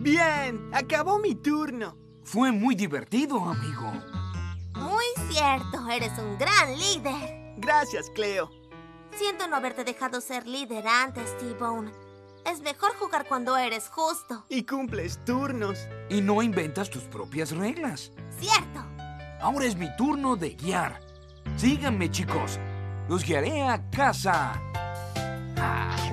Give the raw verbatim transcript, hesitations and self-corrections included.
Bien, acabó mi turno. Fue muy divertido, amigo. Muy cierto, eres un gran líder. Gracias, Cleo. Siento no haberte dejado ser líder antes, T-Bone. Es mejor jugar cuando eres justo. Y cumples turnos. Y no inventas tus propias reglas. Cierto. Ahora es mi turno de guiar. Síganme, chicos. Los guiaré a casa. Ah.